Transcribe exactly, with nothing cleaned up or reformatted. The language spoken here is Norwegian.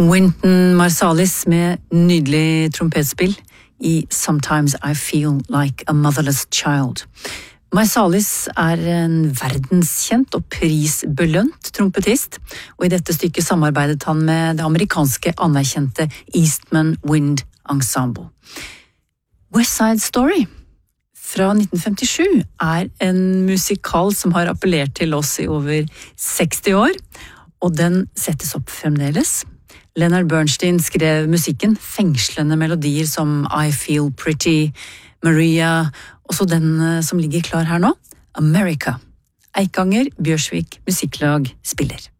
Wynton Marsalis med nydelig trompetspill i Sometimes I Feel Like a Motherless Child. Marsalis er en verdenskjent og prisbelønt trompetist, og i dette stykket samarbeidet han med det amerikanske anerkjente Eastman Wind Ensemble. West Side Story fra nitten femtisju er en musikal som har appellert til oss i over seksti år, og den settes opp fremdeles. Leonard Bernstein skrev musikken, fengslende melodier som I Feel Pretty, Maria, og så den som ligger klar her nå, America. Eikanger Bjørsvik Musikklag spiller.